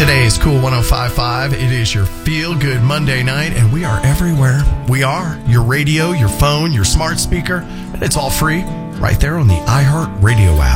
Today's Cool 105.5. It is your feel-good Monday night, and we are everywhere. We are your radio, your phone, your smart speaker, and it's all free right there on the iHeart Radio app.